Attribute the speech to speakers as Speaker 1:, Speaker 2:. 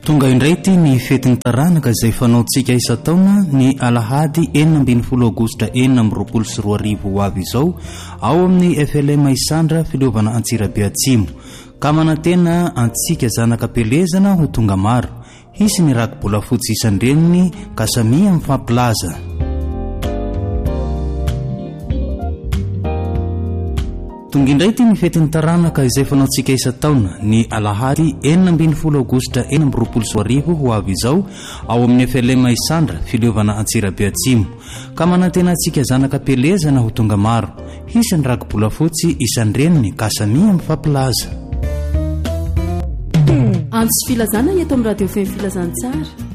Speaker 1: tonga indray ty ny fetiny taranaka izay fanaontsika isa-taona ny alahady 12 aogositra 2024 ho avy izao ao amin'ny FLM Isandra filiovana Antsirabe Atsimo ka manantena antsika zanaka pelezana ho tonga maro hisy ny raky bola fotsy isandreniny ka samia mifampilaza. Tonga indray ty ny fetiny taranaka izay fanaontsika isa-taona ny alahady 12 aogositra 2024 ho avy izao ao amin'ny FLM Isandra filiovana Antsirabe Atsimo ka manantena antsika zanaka pelezana ho tonga maro hisy ny raky bola fotsy isandreniny ka samia mifampilaza.
Speaker 2: Antsy filazana eto amin'ny radio fem filazantsara